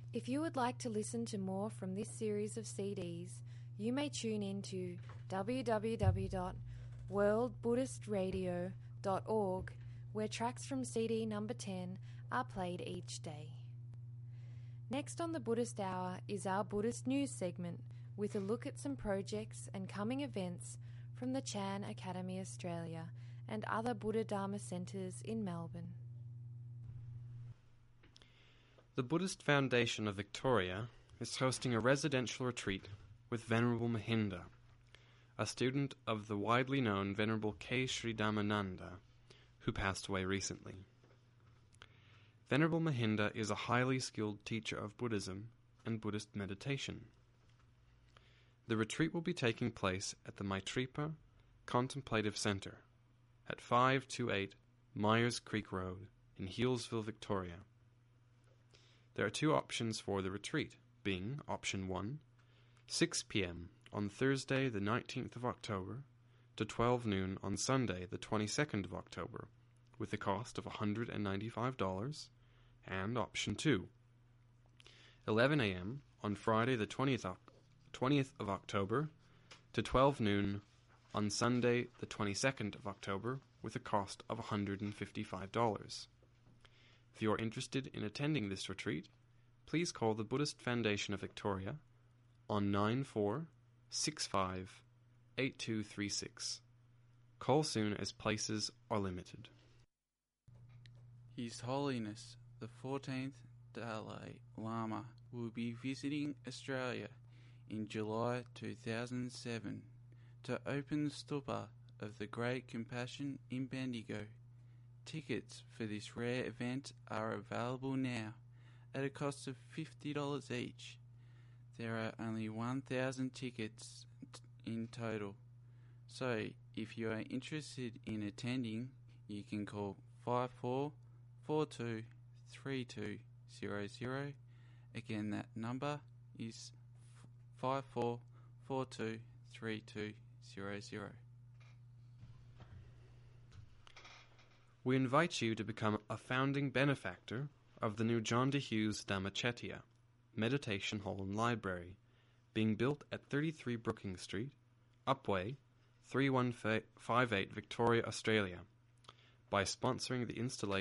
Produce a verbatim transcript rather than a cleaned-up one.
If you would like to listen to more from this series of C Ds, you may tune in to w w w dot world buddhist radio dot org, where tracks from C D number ten are played each day. Next on the Buddhist Hour is our Buddhist News segment, with a look at some projects and coming events from the Chan Academy Australia and other Buddha Dharma centres in Melbourne. The Buddhist Foundation of Victoria is hosting a residential retreat with Venerable Mahinda, a student of the widely known Venerable K. Sri Dhammananda, who passed away recently. Venerable Mahinda is a highly skilled teacher of Buddhism and Buddhist meditation. The retreat will be taking place at the Maitripa Contemplative Centre at five twenty-eight Myers Creek Road in Healesville, Victoria. There are two options for the retreat, being option one, six p.m. on Thursday the nineteenth of October to twelve noon on Sunday the twenty-second of October, with a cost of one hundred ninety-five dollars, and option two, eleven a.m. on Friday the twentieth of October to twelve noon on Sunday the twenty-second of October, with a cost of one hundred fifty-five dollars. If you are interested in attending this retreat, please call the Buddhist Foundation of Victoria on nine four six five eight two three six. Call soon as places are limited. His Holiness the fourteenth Dalai Lama will be visiting Australia in July two thousand seven to open the stupa of the Great Compassion in Bendigo. Tickets for this rare event are available now at a cost of fifty dollars each. There are only one thousand tickets t- in total. So, if you are interested in attending, you can call five four four two three two zero zero. Again, that number is five four four two three two zero zero. We invite you to become a founding benefactor of the new John D. Hughes Dhammachetya Meditation Hall and Library, being built at thirty-three Brookings Street, Upwey, three one five eight Victoria, Australia, by sponsoring the installation